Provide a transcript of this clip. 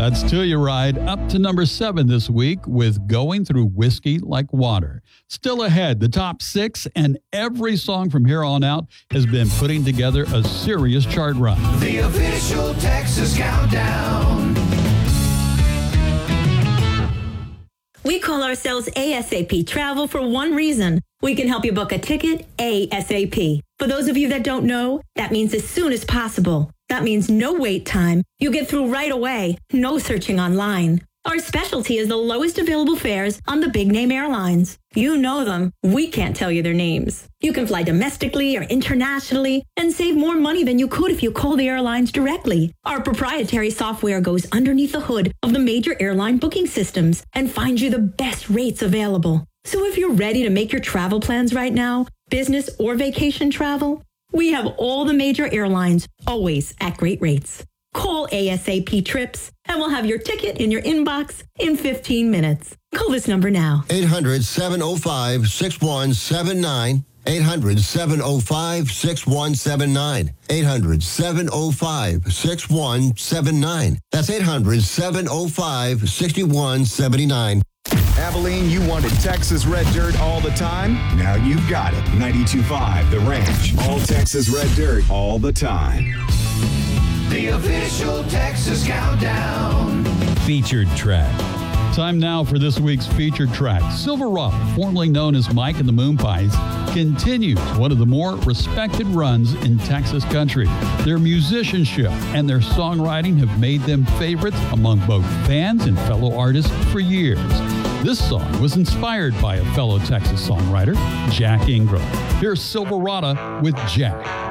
That's Telluride up to number 7 this week with Going Through Whiskey Like Water. Still ahead, the top 6, and every song from here on out has been putting together a serious chart run. The official Texas Countdown. We call ourselves ASAP Travel for one reason. We can help you book a ticket ASAP. For those of you that don't know, that means as soon as possible. That means no wait time. You get through right away. No searching online. Our specialty is the lowest available fares on the big name airlines. You know them. We can't tell you their names. You can fly domestically or internationally and save more money than you could if you call the airlines directly. Our proprietary software goes underneath the hood of the major airline booking systems and finds you the best rates available. So if you're ready to make your travel plans right now, business or vacation travel, we have all the major airlines, always at great rates. Call ASAP Trips, and we'll have your ticket in your inbox in 15 minutes. Call this number now. 800-705-6179. 800-705-6179. 800-705-6179. That's 800-705-6179. Abilene, you wanted Texas Red Dirt all the time? Now you've got it. 92.5 The Ranch. All Texas Red Dirt all the time. The official Texas Countdown. Featured track. Time now for this week's featured track. Silverado, formerly known as Mike and the Moonpies, continues one of the more respected runs in Texas country. Their musicianship and their songwriting have made them favorites among both fans and fellow artists for years. This song was inspired by a fellow Texas songwriter, Jack Ingram. Here's Silverado with Jack.